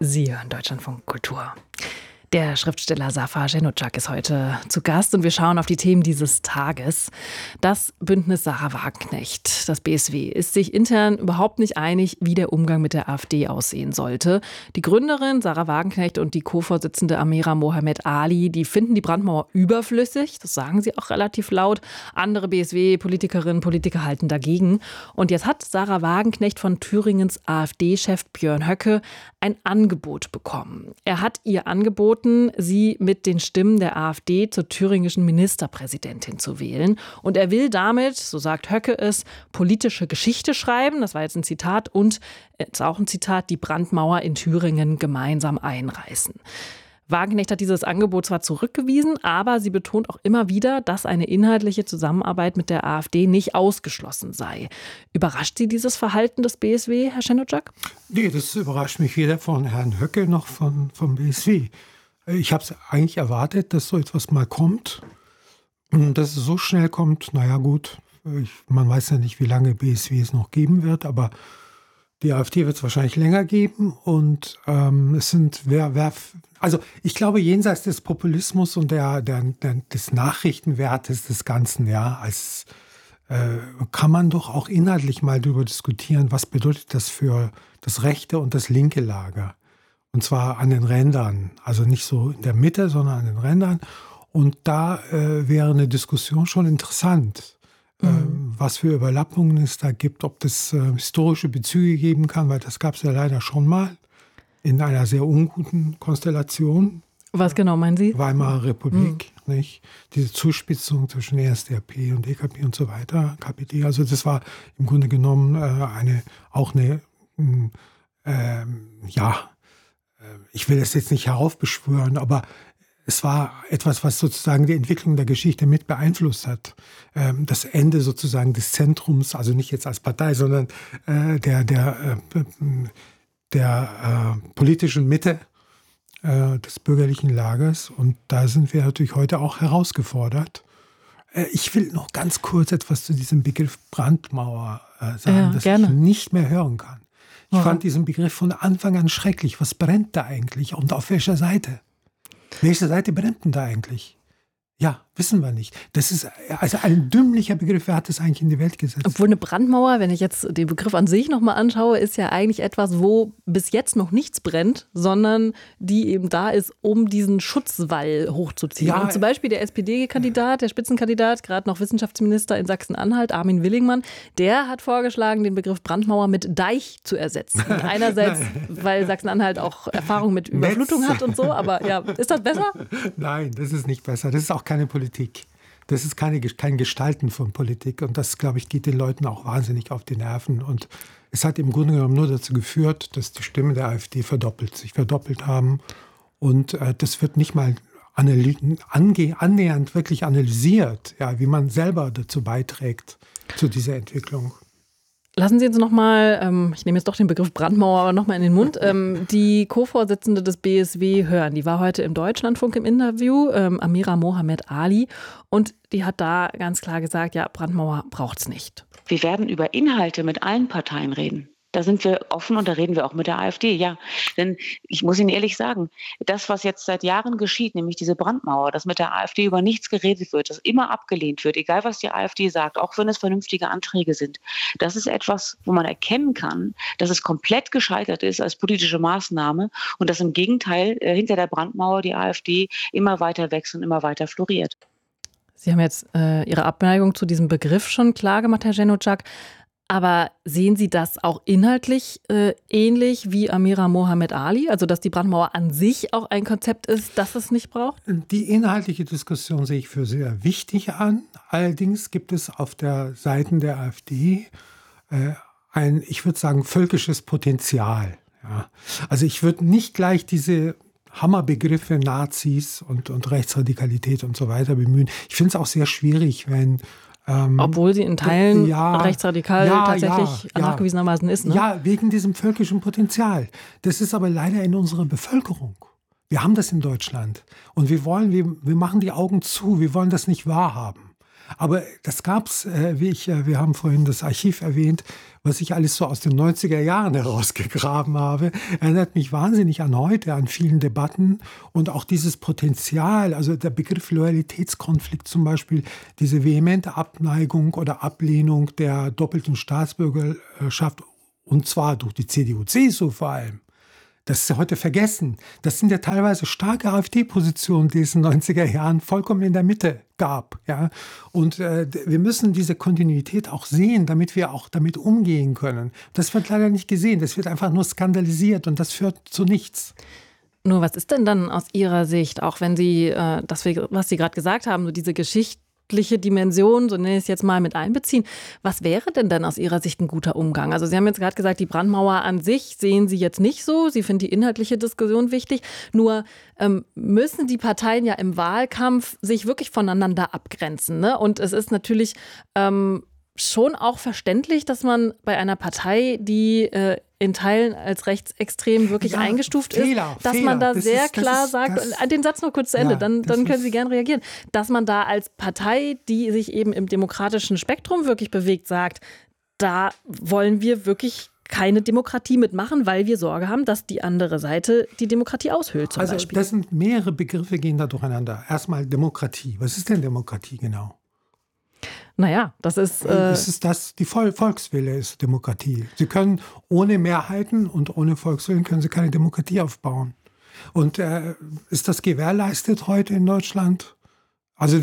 Sie hören Deutschlandfunk Kultur. Der Schriftsteller Safar Cenocak ist heute zu Gast und wir schauen auf die Themen dieses Tages. Das Bündnis Sahra Wagenknecht, das BSW, ist sich intern überhaupt nicht einig, wie der Umgang mit der AfD aussehen sollte. Die Gründerin Sahra Wagenknecht und die Co-Vorsitzende Amira Mohamed Ali, die finden die Brandmauer überflüssig. Das sagen sie auch relativ laut. Andere BSW-Politikerinnen und Politiker halten dagegen. Und jetzt hat Sahra Wagenknecht von Thüringens AfD-Chef Björn Höcke ein Angebot bekommen. Er hat ihr angeboten, sie mit den Stimmen der AfD zur thüringischen Ministerpräsidentin zu wählen. Und er will damit, so sagt Höcke es, politische Geschichte schreiben. Das war jetzt ein Zitat und jetzt auch ein Zitat, die Brandmauer in Thüringen gemeinsam einreißen. Wagenknecht hat dieses Angebot zwar zurückgewiesen, aber sie betont auch immer wieder, dass eine inhaltliche Zusammenarbeit mit der AfD nicht ausgeschlossen sei. Überrascht Sie dieses Verhalten des BSW, Herr Cenocak? Nee, das überrascht mich weder von Herrn Höcke noch vom BSW. Ich habe es eigentlich erwartet, dass so etwas mal kommt. Und dass es so schnell kommt, naja gut, man weiß ja nicht, wie lange BSW es noch geben wird, aber die AfD wird es wahrscheinlich länger geben. Und es sind, also ich glaube, jenseits des Populismus und des Nachrichtenwertes des Ganzen, ja, kann man doch auch inhaltlich mal darüber diskutieren, was bedeutet das für das rechte und das linke Lager. Und zwar an den Rändern, also nicht so in der Mitte, sondern an den Rändern. Und da wäre eine Diskussion schon interessant, was für Überlappungen es da gibt, ob das historische Bezüge geben kann, weil das gab es ja leider schon mal in einer sehr unguten Konstellation. Was genau meinen Sie? Weimarer Republik, nicht? Diese Zuspitzung zwischen NSDAP und EKP und so weiter, KPD. Also das war im Grunde genommen ich will das jetzt nicht heraufbeschwören, aber es war etwas, was sozusagen die Entwicklung der Geschichte mit beeinflusst hat. Das Ende sozusagen des Zentrums, also nicht jetzt als Partei, sondern der politischen Mitte des bürgerlichen Lagers. Und da sind wir natürlich heute auch herausgefordert. Ich will noch ganz kurz etwas zu diesem Begriff Brandmauer sagen, das ich nicht mehr hören kann. Ich fand diesen Begriff von Anfang an schrecklich. Was brennt da eigentlich und auf welcher Seite? Welche Seite brennt denn da eigentlich? Ja, wissen wir nicht. Das ist also ein dümmlicher Begriff. Wer hat das eigentlich in die Welt gesetzt? Obwohl eine Brandmauer, wenn ich jetzt den Begriff an sich nochmal anschaue, ist ja eigentlich etwas, wo bis jetzt noch nichts brennt, sondern die eben da ist, um diesen Schutzwall hochzuziehen. Ja, und zum Beispiel der SPD-Kandidat, der Spitzenkandidat, gerade noch Wissenschaftsminister in Sachsen-Anhalt, Armin Willingmann, der hat vorgeschlagen, den Begriff Brandmauer mit Deich zu ersetzen. Einerseits, weil Sachsen-Anhalt auch Erfahrung mit Überflutung hat und so, aber ja, ist das besser? Nein, das ist nicht besser. Das ist auch keine Politik. Das ist kein Gestalten von Politik. Und das, glaube ich, geht den Leuten auch wahnsinnig auf die Nerven. Und es hat im Grunde genommen nur dazu geführt, dass die Stimmen der AfD sich verdoppelt haben. Und das wird nicht mal annähernd wirklich analysiert, ja, wie man selber dazu beiträgt, zu dieser Entwicklung. Lassen Sie uns nochmal, ich nehme jetzt doch den Begriff Brandmauer, aber nochmal in den Mund, die Co-Vorsitzende des BSW hören. Die war heute im Deutschlandfunk im Interview, Amira Mohamed Ali. Und die hat da ganz klar gesagt, ja, Brandmauer braucht's nicht. Wir werden über Inhalte mit allen Parteien reden. Da sind wir offen und da reden wir auch mit der AfD, ja. Denn ich muss Ihnen ehrlich sagen, das, was jetzt seit Jahren geschieht, nämlich diese Brandmauer, dass mit der AfD über nichts geredet wird, dass immer abgelehnt wird, egal was die AfD sagt, auch wenn es vernünftige Anträge sind, das ist etwas, wo man erkennen kann, dass es komplett gescheitert ist als politische Maßnahme und dass im Gegenteil hinter der Brandmauer die AfD immer weiter wächst und immer weiter floriert. Sie haben jetzt Ihre Abneigung zu diesem Begriff schon klar gemacht, Herr Cenocak. Aber sehen Sie das auch inhaltlich ähnlich wie Amira Mohamed Ali? Also, dass die Brandmauer an sich auch ein Konzept ist, das es nicht braucht? Die inhaltliche Diskussion sehe ich für sehr wichtig an. Allerdings gibt es auf der Seite der AfD ein, ich würde sagen, völkisches Potenzial. Ja. Also ich würde nicht gleich diese Hammerbegriffe Nazis und Rechtsradikalität und so weiter bemühen. Ich finde es auch sehr schwierig, wenn obwohl sie in Teilen rechtsradikal tatsächlich nachgewiesenermaßen ist. Ne? Ja, wegen diesem völkischen Potenzial. Das ist aber leider in unserer Bevölkerung. Wir haben das in Deutschland. Und wir machen die Augen zu. Wir wollen das nicht wahrhaben. Aber das gab's, wir haben vorhin das Archiv erwähnt, was ich alles so aus den 90er Jahren herausgegraben habe, erinnert mich wahnsinnig an heute, an vielen Debatten und auch dieses Potenzial, also der Begriff Loyalitätskonflikt zum Beispiel, diese vehemente Abneigung oder Ablehnung der doppelten Staatsbürgerschaft, und zwar durch die CDU, CSU vor allem. Das ist ja heute vergessen. Das sind ja teilweise starke AfD-Positionen, die es in den 90er Jahren vollkommen in der Mitte gab. Ja? Und wir müssen diese Kontinuität auch sehen, damit wir auch damit umgehen können. Das wird leider nicht gesehen. Das wird einfach nur skandalisiert und das führt zu nichts. Nur was ist denn dann aus Ihrer Sicht, auch wenn Sie, was Sie gerade gesagt haben, so diese geschichtliche Dimension, so nenne ich es jetzt mal, mit einbeziehen. Was wäre denn dann aus Ihrer Sicht ein guter Umgang? Also Sie haben jetzt gerade gesagt, die Brandmauer an sich sehen Sie jetzt nicht so. Sie finden die inhaltliche Diskussion wichtig. Nur müssen die Parteien ja im Wahlkampf sich wirklich voneinander abgrenzen. Ne? Und es ist natürlich schon auch verständlich, dass man bei einer Partei, die in Teilen als rechtsextrem wirklich eingestuft ist, dass man da sehr klar sagt, den Satz noch kurz zu Ende, dann können Sie gerne reagieren, dass man da als Partei, die sich eben im demokratischen Spektrum wirklich bewegt, sagt, da wollen wir wirklich keine Demokratie mitmachen, weil wir Sorge haben, dass die andere Seite die Demokratie aushöhlt zum Beispiel. Das sind mehrere Begriffe, gehen da durcheinander. Erstmal Demokratie. Was ist denn Demokratie genau? Naja, das ist... Es ist das, die Volkswille ist Demokratie. Sie können ohne Mehrheiten und ohne Volkswillen können Sie keine Demokratie aufbauen. Und ist das gewährleistet heute in Deutschland? Also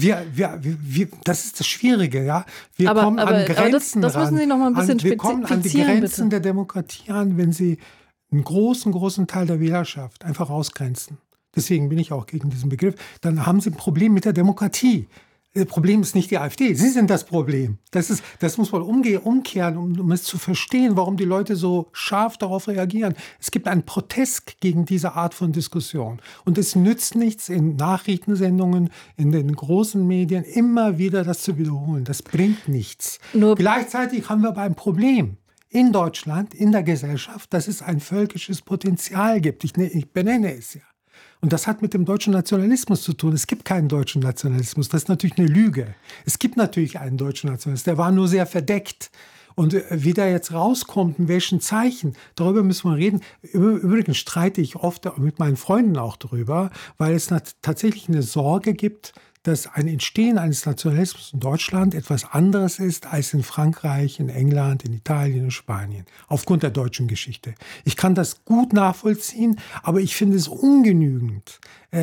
das ist das Schwierige, ja. Wir kommen an Grenzen das müssen Sie noch mal ein bisschen wir kommen an die Grenzen der Demokratie an, wenn Sie einen großen Teil der Wählerschaft einfach ausgrenzen. Deswegen bin ich auch gegen diesen Begriff. Dann haben Sie ein Problem mit der Demokratie. Das Problem ist nicht die AfD, Sie sind das Problem. Das muss man umkehren, um es zu verstehen, warum die Leute so scharf darauf reagieren. Es gibt einen Protest gegen diese Art von Diskussion. Und es nützt nichts, in Nachrichtensendungen, in den großen Medien immer wieder das zu wiederholen. Das bringt nichts. Gleichzeitig haben wir aber ein Problem in Deutschland, in der Gesellschaft, dass es ein völkisches Potenzial gibt. Ich benenne es ja. Und das hat mit dem deutschen Nationalismus zu tun. Es gibt keinen deutschen Nationalismus. Das ist natürlich eine Lüge. Es gibt natürlich einen deutschen Nationalismus. Der war nur sehr verdeckt. Und wie der jetzt rauskommt, in welchen Zeichen, darüber müssen wir reden. Übrigens streite ich oft mit meinen Freunden auch darüber, weil es tatsächlich eine Sorge gibt, dass ein Entstehen eines Nationalismus in Deutschland etwas anderes ist als in Frankreich, in England, in Italien, in Spanien, aufgrund der deutschen Geschichte. Ich kann das gut nachvollziehen, aber ich finde es ungenügend,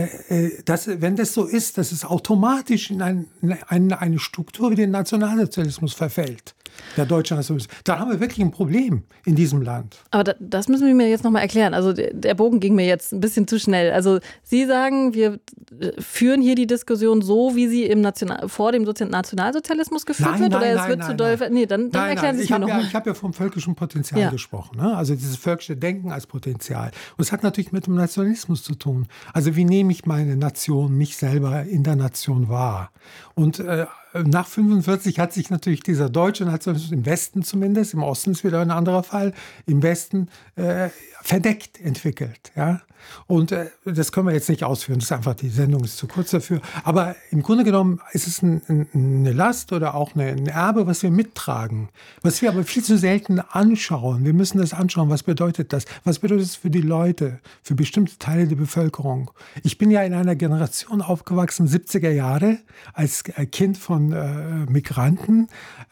wenn das so ist, dass es automatisch in eine Struktur wie den Nationalsozialismus verfällt. Der deutsche Nationalismus. Da haben wir wirklich ein Problem in diesem Land. Aber das müssen wir mir jetzt nochmal erklären. Also der Bogen ging mir jetzt ein bisschen zu schnell. Also Sie sagen, wir führen hier die Diskussion so, wie sie vor dem Nationalsozialismus geführt wird? Oder es wird zu doll? Nee, dann erklären Sie es mir nochmal. Ich habe ja vom völkischen Potenzial gesprochen. Ne? Also dieses völkische Denken als Potenzial. Und es hat natürlich mit dem Nationalismus zu tun. Also wie nehme ich meine Nation, mich selber in der Nation wahr? Und nach 1945 hat sich natürlich dieser deutsche Nationalismus im Westen zumindest, im Osten ist wieder ein anderer Fall, im Westen verdeckt entwickelt. Ja? Und das können wir jetzt nicht ausführen, das ist einfach, die Sendung ist zu kurz dafür. Aber im Grunde genommen ist es eine Last oder auch ein Erbe, was wir mittragen, was wir aber viel zu selten anschauen. Wir müssen das anschauen, was bedeutet das? Was bedeutet es für die Leute, für bestimmte Teile der Bevölkerung? Ich bin ja in einer Generation aufgewachsen, 70er Jahre, als Kind von Migranten,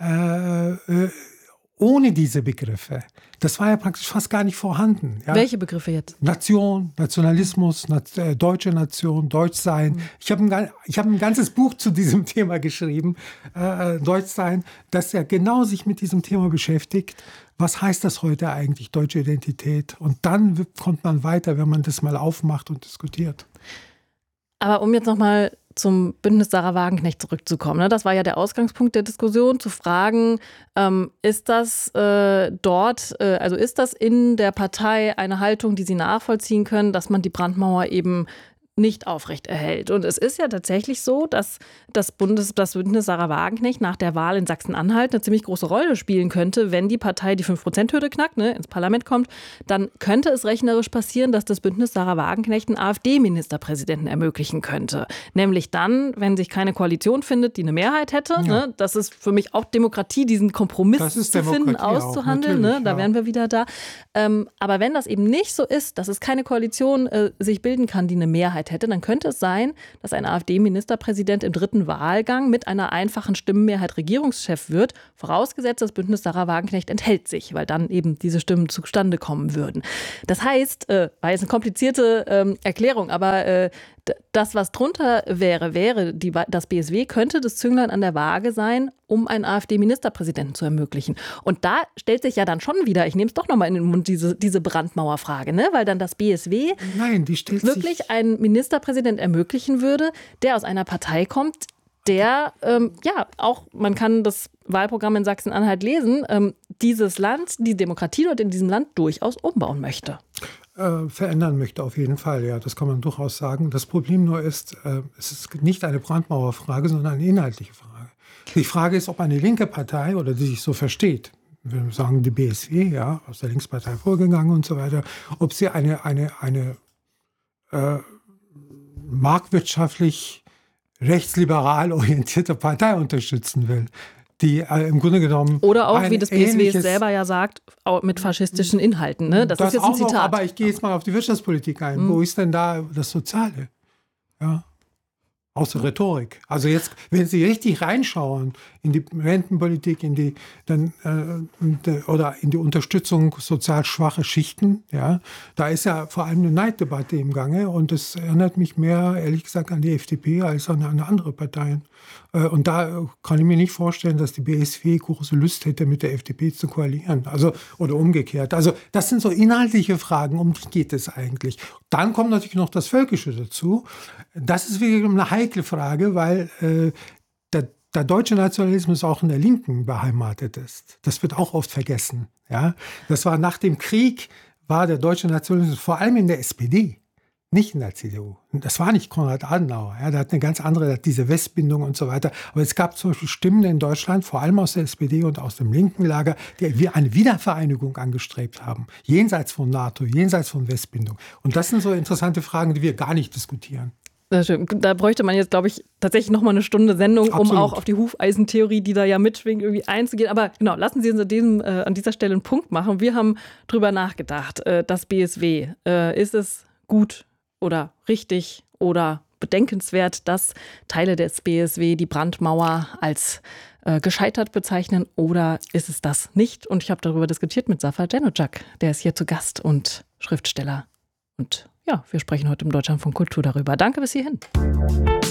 ohne diese Begriffe. Das war ja praktisch fast gar nicht vorhanden. Ja? Welche Begriffe jetzt? Nation, Nationalismus, deutsche Nation, Deutschsein. Ich habe ein ganzes Buch zu diesem Thema geschrieben, Deutschsein, das ja genau sich mit diesem Thema beschäftigt. Was heißt das heute eigentlich, deutsche Identität? Und dann kommt man weiter, wenn man das mal aufmacht und diskutiert. Aber um jetzt nochmal zum Bündnis Sarah Wagenknecht zurückzukommen. Ne? Das war ja der Ausgangspunkt der Diskussion, zu fragen, ist das ist das in der Partei eine Haltung, die Sie nachvollziehen können, dass man die Brandmauer eben nicht aufrechterhält. Und es ist ja tatsächlich so, dass das Bündnis Sarah Wagenknecht nach der Wahl in Sachsen-Anhalt eine ziemlich große Rolle spielen könnte. Wenn die Partei die 5%-Hürde knackt, ins Parlament kommt, dann könnte es rechnerisch passieren, dass das Bündnis Sarah Wagenknecht einen AfD-Ministerpräsidenten ermöglichen könnte. Nämlich dann, wenn sich keine Koalition findet, die eine Mehrheit hätte. Ja. Das ist für mich auch Demokratie, diesen Kompromiss zu finden, auszuhandeln. Auch, da wären wir wieder da. Aber wenn das eben nicht so ist, dass es keine Koalition sich bilden kann, die eine Mehrheit hätte, dann könnte es sein, dass ein AfD-Ministerpräsident im dritten Wahlgang mit einer einfachen Stimmenmehrheit Regierungschef wird, vorausgesetzt, das Bündnis Sarah Wagenknecht enthält sich, weil dann eben diese Stimmen zustande kommen würden. Das heißt, war jetzt eine komplizierte Erklärung, aber das, was drunter wäre, das BSW könnte das Zünglein an der Waage sein, um einen AfD-Ministerpräsidenten zu ermöglichen. Und da stellt sich ja dann schon wieder, ich nehme es doch nochmal in den Mund, diese Brandmauerfrage, weil dann das BSW wirklich einen Ministerpräsident ermöglichen würde, der aus einer Partei kommt, der, auch, man kann das Wahlprogramm in Sachsen-Anhalt lesen, dieses Land, die Demokratie dort in diesem Land durchaus umbauen möchte. Verändern möchte auf jeden Fall, ja, das kann man durchaus sagen. Das Problem nur ist, es ist nicht eine Brandmauerfrage, sondern eine inhaltliche Frage. Die Frage ist, ob eine linke Partei, oder die sich so versteht, wir sagen die BSW, ja, aus der Linkspartei vorgegangen und so weiter, ob sie eine marktwirtschaftlich rechtsliberal orientierte Partei unterstützen will, die im Grunde genommen... Oder auch, wie das BSW es selber ja sagt, auch mit faschistischen Inhalten. Das ist jetzt ein Zitat. Aber ich gehe jetzt mal auf die Wirtschaftspolitik ein. Wo ist denn da das Soziale? Ja. Außer Rhetorik. Also jetzt, wenn Sie richtig reinschauen in die Rentenpolitik, oder in die Unterstützung sozial schwacher Schichten, ja, da ist ja vor allem eine Neiddebatte im Gange und das erinnert mich mehr, ehrlich gesagt, an die FDP als an andere Parteien. Und da kann ich mir nicht vorstellen, dass die BSW große Lust hätte, mit der FDP zu koalieren. Also, oder umgekehrt. Also das sind so inhaltliche Fragen, um die geht es eigentlich. Dann kommt natürlich noch das Völkische dazu. Das ist wirklich eine heikle Frage, weil der deutsche Nationalismus auch in der Linken beheimatet ist. Das wird auch oft vergessen. Ja? Das war nach dem Krieg, war der deutsche Nationalismus vor allem in der SPD, nicht in der CDU. Das war nicht Konrad Adenauer. Ja? Der hat eine ganz andere, der hat diese Westbindung und so weiter. Aber es gab zum Beispiel Stimmen in Deutschland, vor allem aus der SPD und aus dem linken Lager, die eine Wiedervereinigung angestrebt haben. Jenseits von NATO, jenseits von Westbindung. Und das sind so interessante Fragen, die wir gar nicht diskutieren. Da bräuchte man jetzt, glaube ich, tatsächlich noch mal eine Stunde Sendung, um Absolut. auch auf die Hufeisentheorie, die da ja mitschwingt, irgendwie einzugehen. Aber genau, lassen Sie uns an dieser Stelle einen Punkt machen. Wir haben drüber nachgedacht, das BSW. Ist es gut oder richtig oder bedenkenswert, dass Teile des BSW die Brandmauer als gescheitert bezeichnen, oder ist es das nicht? Und ich habe darüber diskutiert mit Zafar Cenocak. Der ist hier zu Gast und Schriftsteller. Und ja, wir sprechen heute im Deutschlandfunk Kultur darüber. Danke bis hierhin.